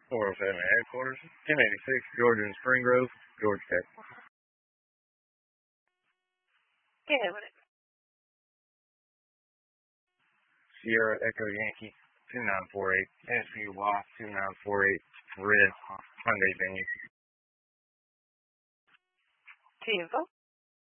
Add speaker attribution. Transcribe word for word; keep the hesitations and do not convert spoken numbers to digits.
Speaker 1: four oh seven headquarters, ten eighty-six Georgia and Spring Grove, Georgia Tech.
Speaker 2: Yeah, what is it?
Speaker 1: Sierra Echo Yankee, two nine four eight, S U Y two nine four eight, Red Hyundai venue.
Speaker 2: T-Info?